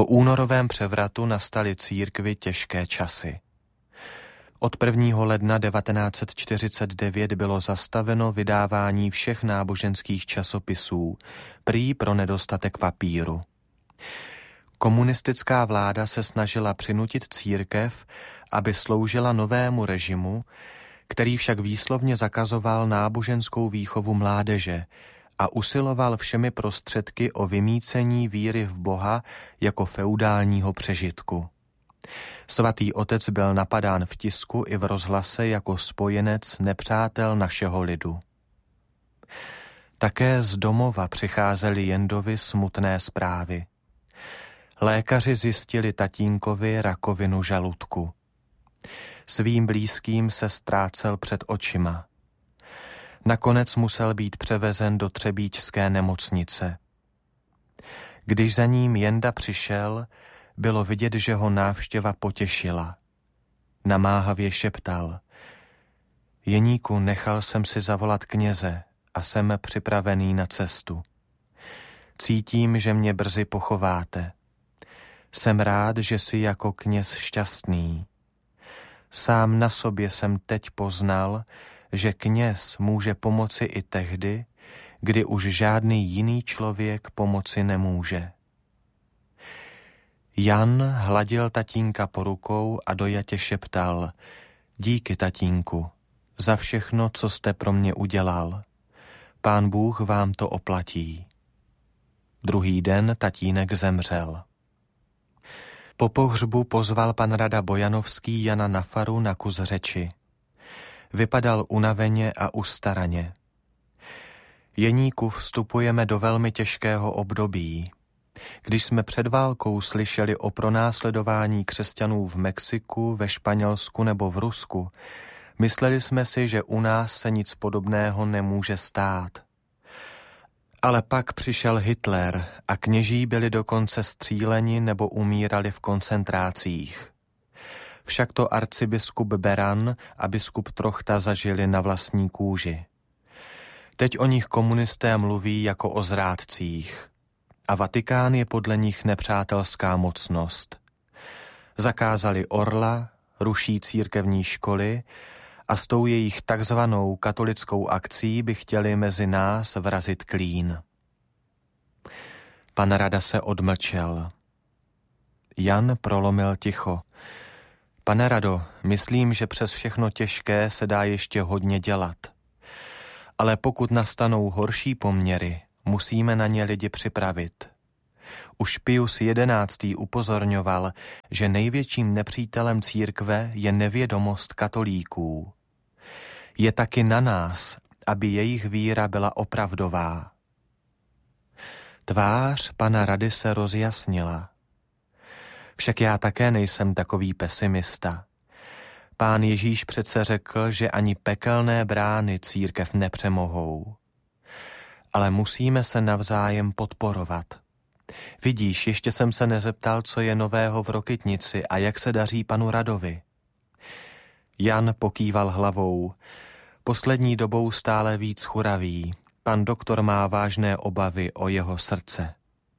Po únorovém převratu nastaly církvi těžké časy. Od 1. ledna 1949 bylo zastaveno vydávání všech náboženských časopisů, prý pro nedostatek papíru. Komunistická vláda se snažila přinutit církev, aby sloužila novému režimu, který však výslovně zakazoval náboženskou výchovu mládeže a usiloval všemi prostředky o vymýcení víry v Boha jako feudálního přežitku. Svatý otec byl napadán v tisku i v rozhlase jako spojenec nepřátel našeho lidu. Také z domova přicházely Jendovi smutné zprávy. Lékaři zjistili tatínkovi rakovinu žaludku. Svým blízkým se ztrácel před očima. Nakonec musel být převezen do třebíčské nemocnice. Když za ním Jenda přišel, bylo vidět, že ho návštěva potěšila. Namáhavě šeptal: Jeníku, nechal jsem si zavolat kněze a jsem připravený na cestu. Cítím, že mě brzy pochováte. Jsem rád, že jsi jako kněz šťastný. Sám na sobě jsem teď poznal, že kněz může pomoci i tehdy, kdy už žádný jiný člověk pomoci nemůže. Jan hladil tatínka po rukou a dojatě šeptal: Díky, tatínku, za všechno, co jste pro mě udělal. Pán Bůh vám to oplatí. Druhý den tatínek zemřel. Po pohřbu pozval pan rada Bojanovský Jana na faru na kus řeči. Vypadal unaveně a ustaraně. Jeníku, vstupujeme do velmi těžkého období. Když jsme před válkou slyšeli o pronásledování křesťanů v Mexiku, ve Španělsku nebo v Rusku, mysleli jsme si, že u nás se nic podobného nemůže stát. Ale pak přišel Hitler a kněží byli dokonce stříleni nebo umírali v koncentrácích. Však to arcibiskup Beran a biskup Trochta zažili na vlastní kůži. Teď o nich komunisté mluví jako o zrádcích. A Vatikán je podle nich nepřátelská mocnost. Zakázali orla, ruší církevní školy a s tou jejich takzvanou katolickou akcí by chtěli mezi nás vrazit klín. Pan rada se odmlčel. Jan prolomil ticho. Pane rado, myslím, že přes všechno těžké se dá ještě hodně dělat. Ale pokud nastanou horší poměry, musíme na ně lidi připravit. Už Pius XI. Upozorňoval, že největším nepřítelem církve je nevědomost katolíků. Je taky na nás, aby jejich víra byla opravdová. Tvář pana rady se rozjasnila. Však já také nejsem takový pesimista. Pán Ježíš přece řekl, že ani pekelné brány církev nepřemohou. Ale musíme se navzájem podporovat. Vidíš, ještě jsem se nezeptal, co je nového v Rokytnici a jak se daří panu radovi. Jan pokýval hlavou. Poslední dobou stále víc churaví. Pan doktor má vážné obavy o jeho srdce.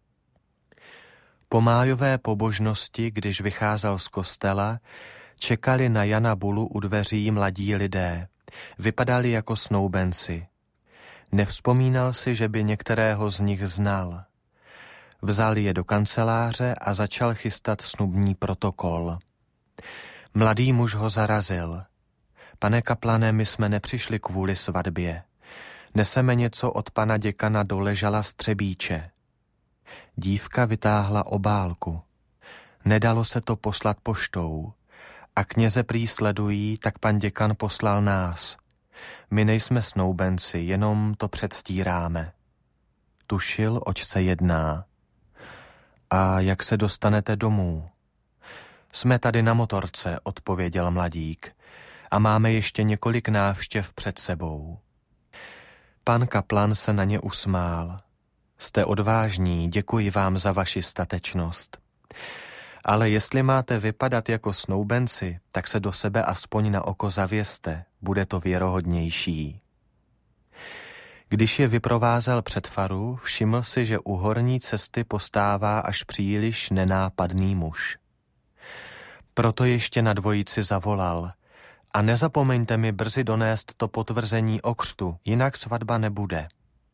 Po májové pobožnosti, když vycházel z kostela, čekali na Jana Bulu u dveří mladí lidé. Vypadali jako snoubenci. Nevzpomínal si, že by některého z nich znal. Vzal je do kanceláře a začal chystat snubní protokol. Mladý muž ho zarazil. Pane kaplane, my jsme nepřišli kvůli svatbě. Neseme něco od pana děkana do Ležala z Třebíče. Dívka vytáhla obálku. Nedalo se to poslat poštou. A kněze prý sledují, tak pan děkan poslal nás. My nejsme snoubenci, jenom to předstíráme. Tušil, oč se jedná. A jak se dostanete domů? Jsme tady na motorce, odpověděl mladík. A máme ještě několik návštěv před sebou. Pan kaplan se na ně usmál. Jste odvážní, děkuji vám za vaši statečnost. Ale jestli máte vypadat jako snoubenci, tak se do sebe aspoň na oko zavěste, bude to věrohodnější. Když je vyprovázel před faru, všiml si, že u horní cesty postává až příliš nenápadný muž. Proto ještě na dvojici zavolal: a nezapomeňte mi brzy donést to potvrzení o křtu, jinak svatba nebude.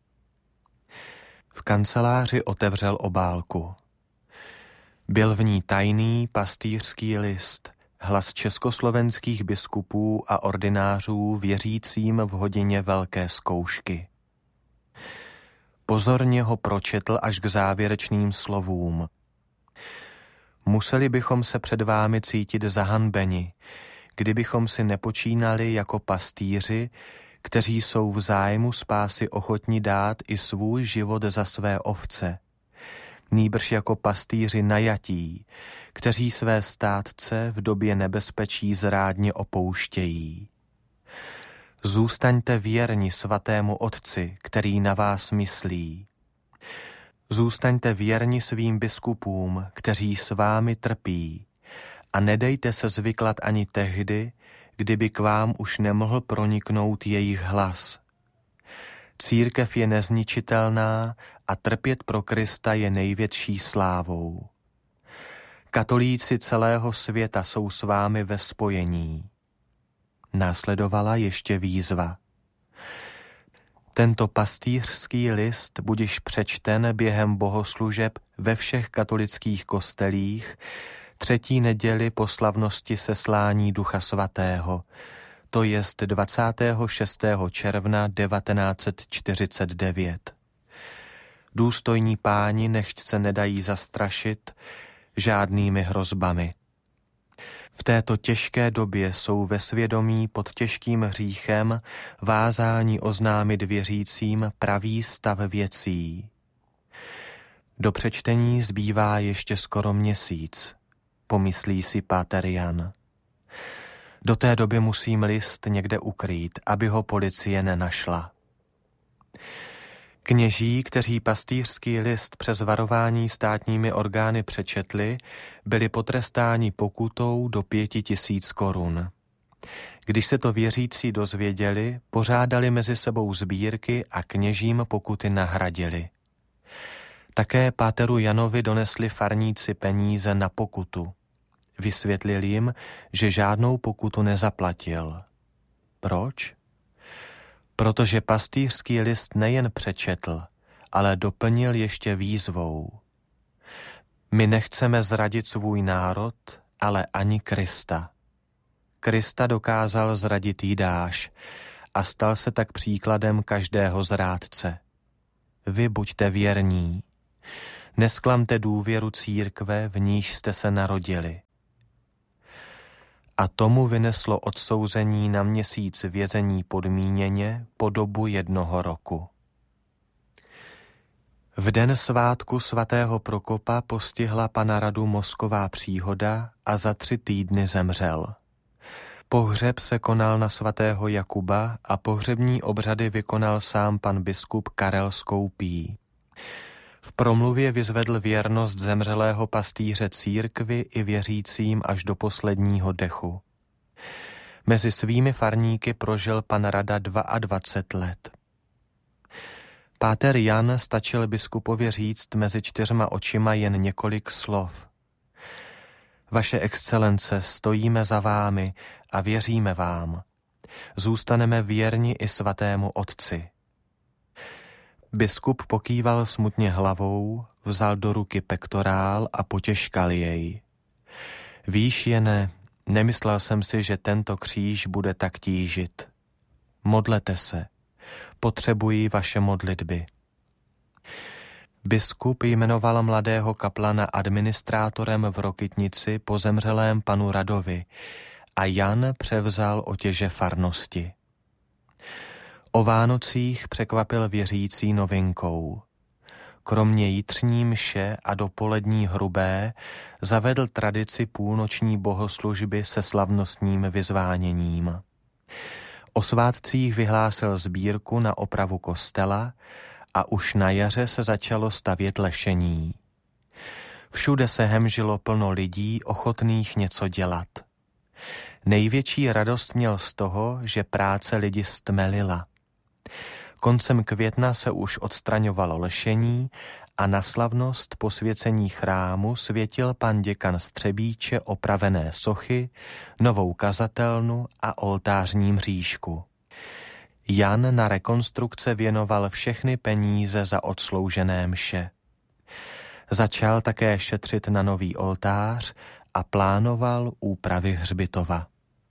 V kanceláři otevřel obálku. Byl v ní tajný pastýřský list, hlas československých biskupů a ordinářů věřícím v hodině velké zkoušky. Pozorně ho pročetl až k závěrečným slovům. Museli bychom se před vámi cítit zahanbeni, kdybychom si nepočínali jako pastýři, kteří jsou v zájmu spásy ochotni dát i svůj život za své ovce, nýbrž jako pastýři najatí, kteří své stádce v době nebezpečí zrádně opouštějí. Zůstaňte věrni svatému Otci, který na vás myslí. Zůstaňte věrni svým biskupům, kteří s vámi trpí, a nedejte se zvyklat ani tehdy, kdyby k vám už nemohl proniknout jejich hlas. Církev je nezničitelná a trpět pro Krista je největší slávou. Katolíci celého světa jsou s vámi ve spojení. Následovala ještě výzva. Tento pastýřský list budiš přečten během bohoslužeb ve všech katolických kostelích 3. neděli po slavnosti seslání Ducha Svatého, to jest 26. června 1949. Důstojní páni nechť se nedají zastrašit žádnými hrozbami. V této těžké době jsou ve svědomí pod těžkým hříchem vázáni oznámit věřícím pravý stav věcí. Do přečtení zbývá ještě skoro měsíc, pomyslí si páter Jan. Do té doby musím list někde ukrýt, aby ho policie nenašla. Kněží, kteří pastýřský list přes varování státními orgány přečetli, byli potrestáni pokutou do 5 000 korun. Když se to věřící dozvěděli, pořádali mezi sebou sbírky a kněžím pokuty nahradili. Také páteru Janovi donesli farníci peníze na pokutu. Vysvětlil jim, že žádnou pokutu nezaplatil. Proč? Protože pastýřský list nejen přečetl, ale doplnil ještě výzvou. My nechceme zradit svůj národ, ale ani Krista. Krista dokázal zradit Jidáš a stal se tak příkladem každého zrádce. Vy buďte věrní. Nesklamte důvěru církve, v níž jste se narodili. A tomu vyneslo odsouzení na měsíc vězení podmíněně po dobu 1 roku. V den svátku svatého Prokopa postihla pana Radu mozková příhoda a za 3 týdny zemřel. Pohřeb se konal na svatého Jakuba a pohřební obřady vykonal sám pan biskup Karel Skoupí. V promluvě vyzvedl věrnost zemřelého pastýře církvi i věřícím až do posledního dechu. Mezi svými farníky prožil pan Rada 22 let. Páter Jan stačil biskupovi říct mezi 4 očima jen několik slov. Vaše excelence, stojíme za vámi a věříme vám. Zůstaneme věrni i svatému Otci. Biskup pokýval smutně hlavou, vzal do ruky pektorál a potěškal jej. Víš, Jene, nemyslel jsem si, že tento kříž bude tak tížit. Modlete se, potřebuji vaše modlitby. Biskup jmenoval mladého kaplana administrátorem v Rokytnici po zemřelém panu Radovi a Jan převzal otěže farnosti. O Vánocích překvapil věřící novinkou. Kromě jitřní mše a dopolední hrubé zavedl tradici půlnoční bohoslužby se slavnostním vyzváněním. O svátcích vyhlásil sbírku na opravu kostela a už na jaře se začalo stavět lešení. Všude se hemžilo plno lidí ochotných něco dělat. Největší radost měl z toho, že práce lidi stmelila. Koncem května se už odstraňovalo lešení a na slavnost posvěcení chrámu světil pan děkan z Třebíče opravené sochy, novou kazatelnu a oltářní mřížku. Jan na rekonstrukce věnoval všechny peníze za odsloužené mše. Začal také šetřit na nový oltář a plánoval úpravy hřbitova.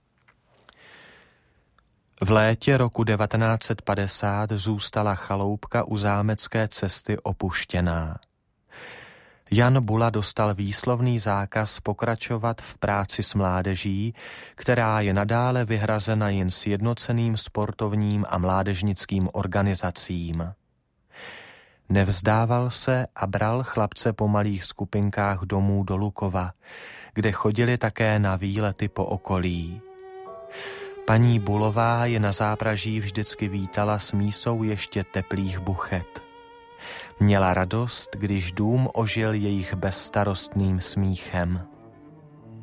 V létě roku 1950 zůstala chaloupka u Zámecké cesty opuštěná. Jan Bula dostal výslovný zákaz pokračovat v práci s mládeží, která je nadále vyhrazena jen sjednoceným sportovním a mládežnickým organizacím. Nevzdával se a bral chlapce po malých skupinkách domů do Lukova, kde chodili také na výlety po okolí. Paní Bulová je na zápraží vždycky vítala s mísou ještě teplých buchet. Měla radost, když dům ožil jejich bezstarostným smíchem.